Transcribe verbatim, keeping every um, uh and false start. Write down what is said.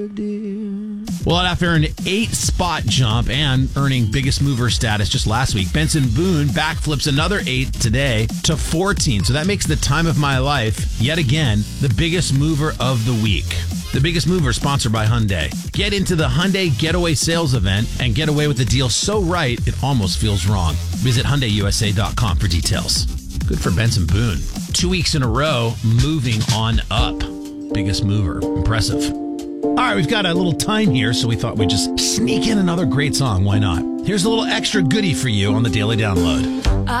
Well, after an eight-spot jump and earning biggest mover status just last week, Benson Boone backflips another eight today to fourteen. So that makes the time of my life, yet again, the biggest mover of the week. The Biggest Mover, sponsored by Hyundai. Get into the Hyundai Getaway Sales Event and get away with a deal so right, it almost feels wrong. Visit Hyundai U S A dot com for details. Good for Benson Boone. Two weeks in a row, moving on up. Biggest Mover. Impressive. All right, we've got a little time here, so we thought we'd just sneak in another great song. Why not? Here's a little extra goodie for you on the Daily Download.